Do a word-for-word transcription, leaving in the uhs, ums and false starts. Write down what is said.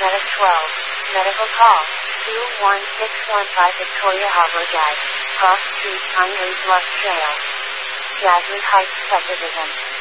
Medic twelve. Medical call. two one six one five Victoria Harbour Drive. Cross Street, Pine Ridge Lusk Trail. Jasmine Heights Subdivision.